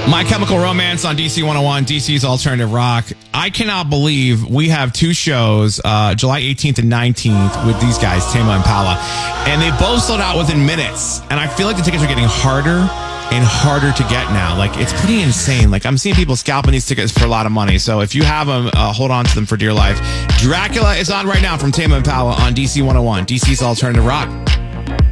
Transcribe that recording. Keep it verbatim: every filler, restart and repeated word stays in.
My Chemical Romance on D C one oh one, D C's Alternative Rock. I cannot believe we have two shows, uh, July eighteenth and nineteenth, with these guys, Tame Impala. And they both sold out within minutes. And I feel like the tickets are getting harder and harder to get now. Like, it's pretty insane. Like, I'm seeing people scalping these tickets for a lot of money. So if you have them, uh, hold on to them for dear life. Dracula is on right now from Tame Impala on D C one oh one, D C's Alternative Rock.